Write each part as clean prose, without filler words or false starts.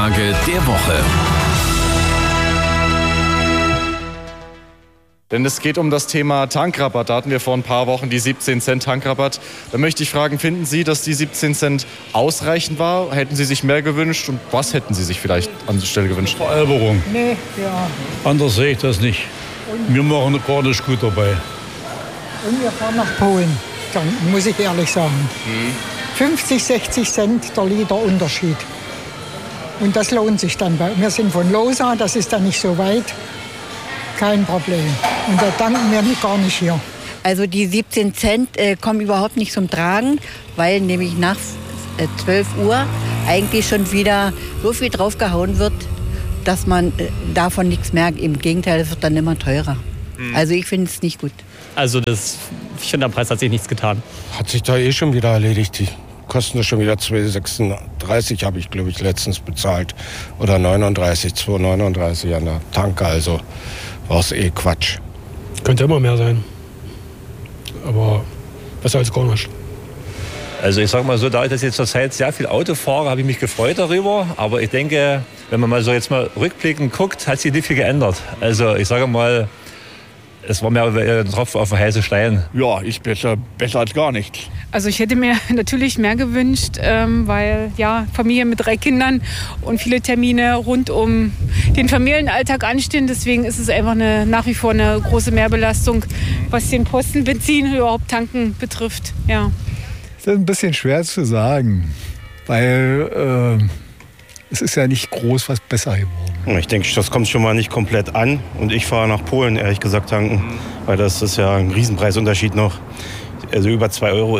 Umfrage der Woche. Denn es geht um das Thema Tankrabatt. Da hatten wir vor ein paar Wochen die 17 Cent Tankrabatt. Da möchte ich fragen, finden Sie, dass die 17 Cent ausreichend war? Hätten Sie sich mehr gewünscht? Und was hätten Sie sich vielleicht an der Stelle gewünscht? Veralberung. Nee, ja. Anders sehe ich das nicht. Wir machen gar nicht gut dabei. Und wir fahren nach Polen, dann muss ich ehrlich sagen. 50, 60 Cent der Liter Unterschied. Und das lohnt sich dann. Wir sind von Losa, das ist dann nicht so weit. Kein Problem. Und da danken wir gar nicht hier. Also die 17 Cent kommen überhaupt nicht zum Tragen, weil nämlich nach 12 Uhr eigentlich schon wieder so viel draufgehauen wird, dass man davon nichts merkt. Im Gegenteil, es wird dann immer teurer. Also ich finde es nicht gut. Also ich finde, am Preis hat sich nichts getan. Hat sich da schon wieder erledigt. Die kosten schon wieder 2,36 habe ich, glaube ich, letztens bezahlt. Oder 2,39 an der Tanke. Also war es Quatsch. Könnte immer mehr sein. Aber besser als gar nicht. Also ich sage mal so, da ich das jetzt zur Zeit sehr viel Auto fahre, habe ich mich gefreut darüber. Aber ich denke, wenn man mal so jetzt mal rückblickend guckt, hat sich nicht viel geändert. Also ich sage mal, es war mehr ein Tropfen auf den heißen Stein. Ja, ist besser als gar nichts. Also ich hätte mir natürlich mehr gewünscht, weil ja Familie mit 3 Kindern und viele Termine rund um den Familienalltag anstehen. Deswegen ist es einfach nach wie vor eine große Mehrbelastung, was den Posten, Benzin, überhaupt Tanken betrifft. Ja. Das ist ein bisschen schwer zu sagen, weil es ist ja nicht groß was besser geworden. Ich denke, das kommt schon mal nicht komplett an. Und ich fahre nach Polen, ehrlich gesagt, tanken. Weil das ist ja ein Riesenpreisunterschied noch. Also über 2 Euro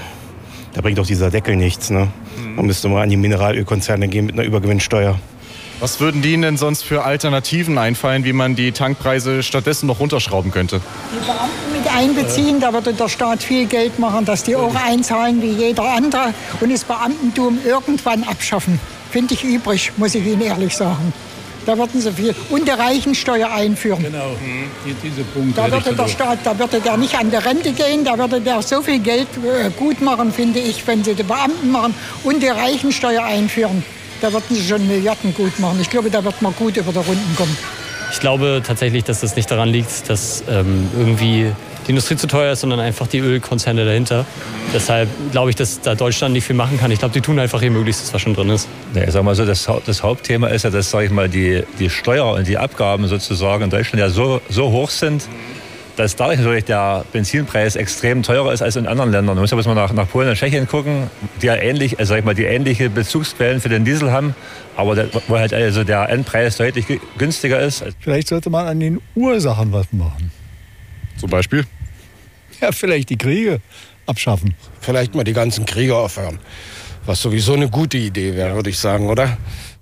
da bringt doch dieser Deckel nichts. Ne? Man müsste mal an die Mineralölkonzerne gehen mit einer Übergewinnsteuer. Was würden die Ihnen denn sonst für Alternativen einfallen, wie man die Tankpreise stattdessen noch runterschrauben könnte? Die Beamten mit einbeziehen, da würde der Staat viel Geld machen, dass die auch einzahlen wie jeder andere und das Beamtentum irgendwann abschaffen. Finde ich übrig, muss ich Ihnen ehrlich sagen. Da würden sie viel. Und die Reichensteuer einführen. Genau, diese Punkte. Da würde der Staat, da würde der nicht an die Rente gehen, da würde der so viel Geld gut machen, finde ich, wenn sie die Beamten machen und die Reichensteuer einführen. Da würden sie schon Milliarden gut machen. Ich glaube, da wird man gut über die Runden kommen. Ich glaube tatsächlich, dass das nicht daran liegt, dass irgendwie die Industrie zu teuer ist, sondern einfach die Ölkonzerne dahinter. Deshalb glaube ich, dass da Deutschland nicht viel machen kann. Ich glaube, die tun einfach ihr Möglichstes, was schon drin ist. Ja, ich sag mal so, das Hauptthema ist ja, dass, sag ich mal, die Steuer und die Abgaben sozusagen in Deutschland ja so hoch sind, dass dadurch natürlich der Benzinpreis extrem teurer ist als in anderen Ländern. Man muss ja bloß mal nach Polen und Tschechien gucken, die ja die ähnliche Bezugsquellen für den Diesel haben, aber wo halt also der Endpreis deutlich günstiger ist. Vielleicht sollte man an den Ursachen was machen. Zum Beispiel? Ja, vielleicht die Kriege abschaffen. Vielleicht mal die ganzen Kriege aufhören. Was sowieso eine gute Idee wäre, würde ich sagen, oder?